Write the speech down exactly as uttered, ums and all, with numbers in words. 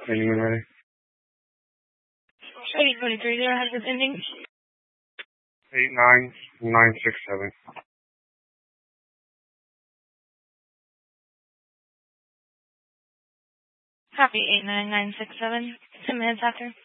Ending when ready. eight twenty-three there has this ending. eight nine nine six seven. Copy eight nine nine six seven. Ten minutes after.